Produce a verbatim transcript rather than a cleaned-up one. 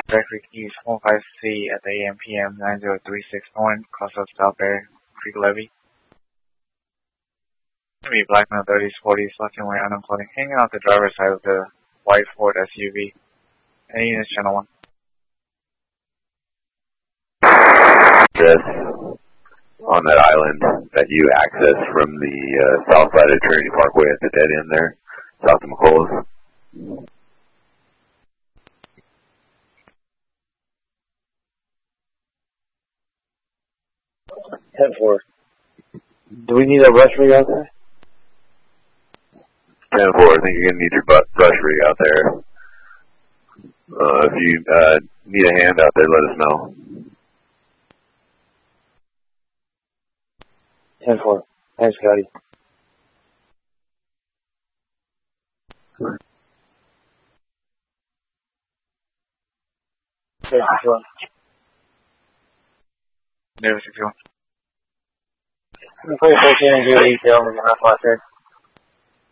Creek East one five C at the A M P M nine zero three six one, cross of South Bear Creek Levee. Be black male thirties, forties, locking away unknown clothing, hanging out the driver's side of the white Ford S U V. Any units, channel one. Yes, on that island that you access from the uh, south side of Trinity Parkway at the dead end there, south of McColl's. ten four. Do we need a rush rig out there? ten four, I think you're going to need your butt brush rig out there. Uh, if you uh, need a hand out there, let us know. ten four. Thanks, Scotty. David sixty-one. David sixty-one. I'm putting fourteen and zero detail. We're going to hot there.